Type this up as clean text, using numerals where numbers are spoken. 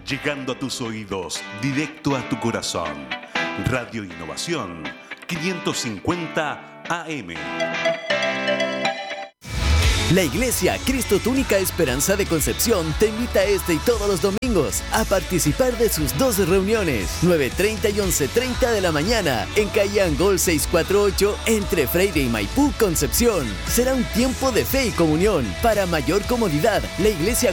llegando a tus oídos, directo a tu corazón. Radio Innovación 550 AM. La Iglesia Cristo Tu Única Esperanza de Concepción te invita este y todos los domingos a participar de sus 2 reuniones, 9:30 y 11:30 de la mañana, en calle Angol 648, entre Freire y Maipú, Concepción. Será un tiempo de fe y comunión. Para mayor comodidad, la Iglesia